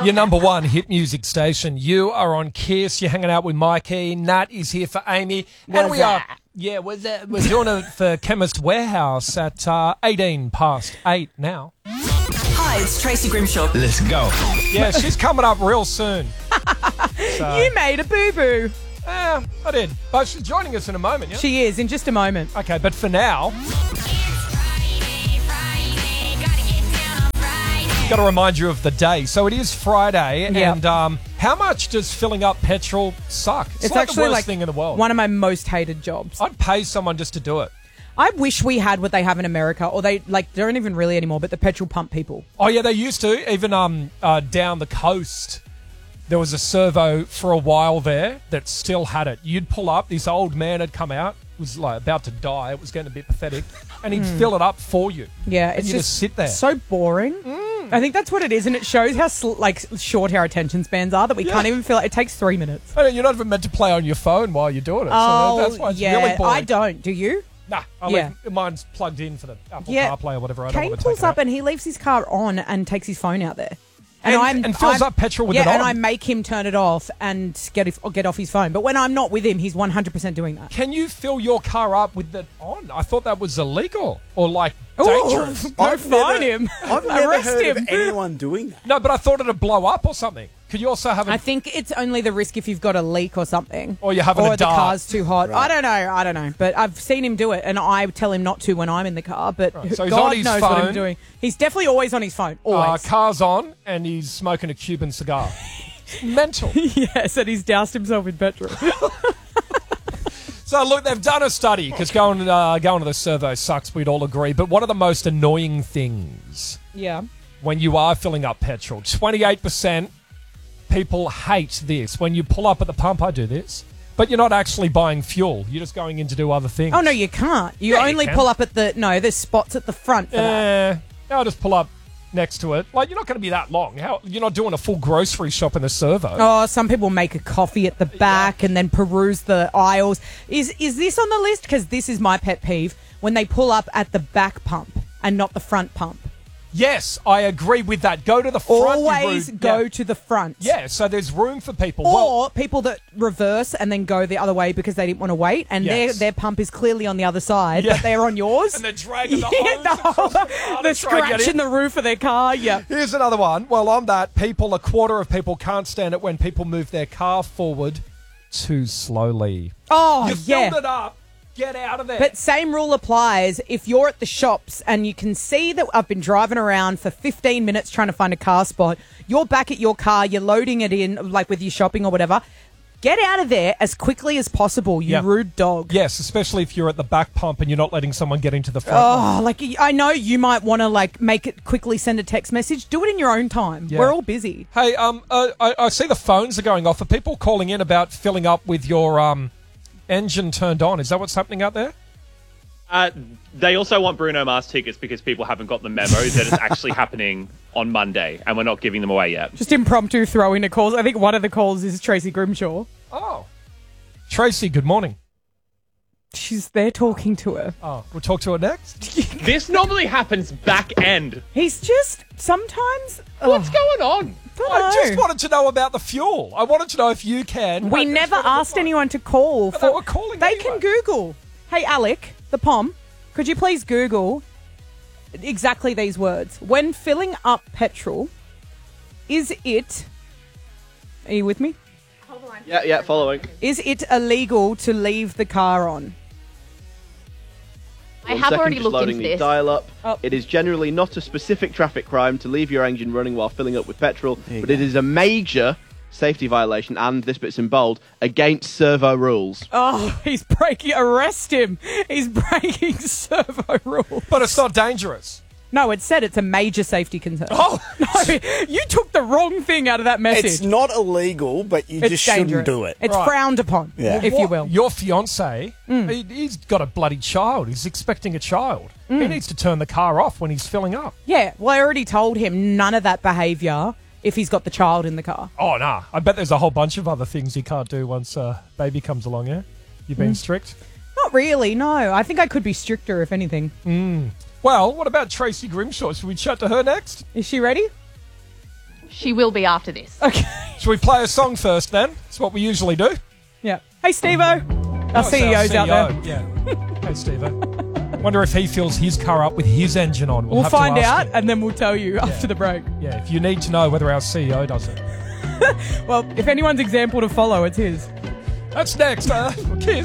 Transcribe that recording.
Your number one hit music station. You are on Kiss. You're hanging out with Mikey. Nat is here for Amy. And we are... Yeah, we're doing it for Chemist Warehouse at 18 past 8 now. Hi, it's Tracy Grimshaw. Let's go. Yeah, she's coming up real soon. You made a boo-boo. Yeah, I did. But she's joining us in a moment, yeah? She is, in just a moment. Okay, but for now... Got to remind you of the day. So it is Friday, and how much does filling up petrol suck? It's like actually the worst thing in the world. One of my most hated jobs. I'd pay someone just to do it. I wish we had what they have in America, or they don't even really anymore, but the petrol pump people. Oh yeah, they used to. Even down the coast, there was a servo for a while there that still had it. You'd pull up, this old man had come out, was like about to die. It was getting a bit pathetic, and he'd fill it up for you. Yeah, and it's you just sit there. So boring. I think that's what it is, and it shows how short our attention spans are that we can't even feel it. It takes 3 minutes. I mean, you're not even meant to play on your phone while you're doing it. Oh, so that's why it's really boring. I don't. Do you? Nah, mine's plugged in for the Apple CarPlay or whatever. I don't Kane want to take pulls up and he leaves his car on and takes his phone out there. And fills up petrol with it on. Yeah, and I make him turn it off and get off his phone. But when I'm not with him, he's 100% doing that. Can you fill your car up with it on? I thought that was illegal or dangerous. Go find him. I've never Arrest heard him. of anyone doing that. No, but I thought it'd blow up or something. Could you also have I think it's only the risk if you've got a leak or something. Or you're having a the dart. car's too hot. Right. I don't know. But I've seen him do it, and I tell him not to when I'm in the car. But So he's God on his knows what phone. I'm doing. He's definitely always on his phone. Always. Car's on and he's smoking a Cuban cigar. Mental. Yes, and he's doused himself in petrol. So look, they've done a study because going to the servo sucks. We'd all agree. But what are the most annoying things? Yeah. When you are filling up petrol? 28% people hate this. When you pull up at the pump, I do this. But you're not actually buying fuel. You're just going in to do other things. Oh, no, you can't. You only pull up at there's spots at the front for that. I'll just pull up next to it. Like, you're not going to be that long. You're not doing a full grocery shop in the servo. Oh, some people make a coffee at the back and then peruse the aisles. Is this on the list? Because this is my pet peeve. When they pull up at the back pump and not the front pump. Yes, I agree with that. Go to the front. Always go to the front. Yeah, so there's room for people. Or people that reverse and then go the other way because they didn't want to wait, and their pump is clearly on the other side, but they're on yours. And they're dragging the hose across they're scratching the roof of their car, yeah. Here's another one. Well, on that, a quarter of people can't stand it when people move their car forward too slowly. Oh, you filled it up. Get out of there. But same rule applies if you're at the shops and you can see that I've been driving around for 15 minutes trying to find a car spot. You're back at your car, you're loading it in, like with your shopping or whatever. Get out of there as quickly as possible, you rude dog. Yes, especially if you're at the back pump and you're not letting someone get into the front. Oh, like I know you might want to make it quickly, send a text message. Do it in your own time. Yeah. We're all busy. Hey, I see the phones are going off. Are people calling in about filling up with your engine turned on? Is that what's happening out there? They also want Bruno Mars tickets because people haven't got the memo that it's actually happening on Monday, and we're not giving them away yet. Just impromptu throw in a calls. I think one of the calls is Tracy Grimshaw. Oh. Tracy, good morning. She's there talking to her. Oh, we'll talk to her next? This normally happens back end. He's just sometimes... What's going on? I just wanted to know about the fuel. I wanted to know if you can. We never asked anyone to call. They were calling They anyway. can Google. Hey, Alec, the POM, could you please Google exactly these words? When filling up petrol, is it... Are you with me? Hold on. Yeah, following. Is it illegal to leave the car on? I have already looked into this. Dial up. Oh. It is generally not a specific traffic crime to leave your engine running while filling up with petrol, but it is a major safety violation, and this bit's in bold, against servo rules. Oh, he's breaking... Arrest him. He's breaking servo rules. But it's not dangerous. No, it said it's a major safety concern. Oh! No, you took the wrong thing out of that message. It's not illegal, but you just shouldn't do it. It's frowned upon, if you will. Your fiancé, he's got a bloody child. He's expecting a child. He needs to turn the car off when he's filling up. Yeah, well, I already told him none of that behaviour if he's got the child in the car. Oh, nah. I bet there's a whole bunch of other things he can't do once baby comes along, yeah? You being strict? Not really, no. I think I could be stricter, if anything. Well, what about Tracy Grimshaw? Should we chat to her next? Is she ready? she will be after this. Okay. Should we play a song first then? That's what we usually do. Yeah. Hey, Steve-O. Our CEO's out there. Yeah. Hey, Steve-O. Wonder if he fills his car up with his engine on. We'll have to find ask out, him. and then we'll tell you after the break. Yeah, if you need to know whether our CEO does it. Well, if anyone's example to follow, it's his. That's next. Kiss.